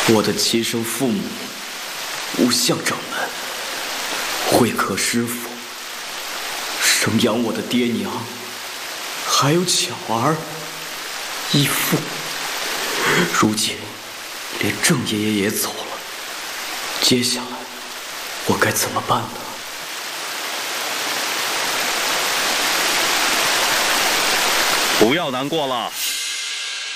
我的亲生父母、无相掌门、会客师傅、生养我的爹娘，还有巧儿、义父，如今连郑爷爷也走了，接下来我该怎么办呢？ 不要难过了，